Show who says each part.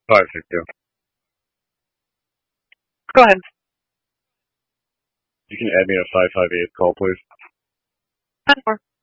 Speaker 1: 562.
Speaker 2: Go ahead.
Speaker 1: You can add me a 558 call, please.
Speaker 2: 10-4.